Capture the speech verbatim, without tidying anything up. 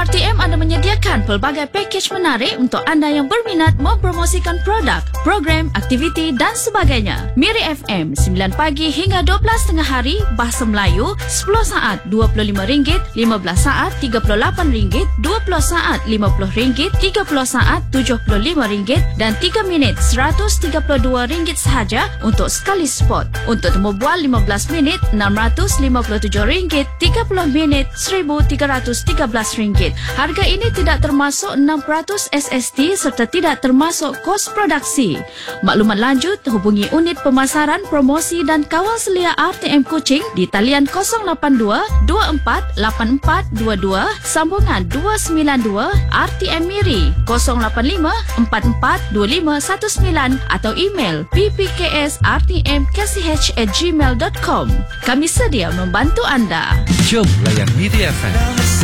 R T M ada menyediakan pelbagai pakej menarik untuk anda yang berminat mempromosikan produk, program, aktiviti dan sebagainya. Miri F M sembilan pagi hingga dua belas tengah hari Bahasa Melayu, sepuluh saat dua puluh lima ringgit, lima belas saat tiga puluh lapan ringgit, dua puluh saat lima puluh ringgit, tiga puluh saat tujuh puluh lima ringgit dan tiga minit seratus tiga puluh dua ringgit sahaja untuk sekali spot. Untuk temu bual lima belas minit enam ratus lima puluh tujuh ringgit, tiga puluh minit seribu tiga ratus tiga belas ringgit. Harga ini tidak termasuk enam peratus S S T serta tidak termasuk kos produksi. Maklumat lanjut hubungi unit pemasaran, promosi dan kawal selia R T M Kuching di talian kosong lapan dua dua empat lapan empat dua dua sambungan dua sembilan dua. R T M Miri kosong lapan lima empat empat dua lima satu sembilan atau email p p k s r t m k c h at gmail dot com. Kami sedia membantu anda. Jom layan Miri F M.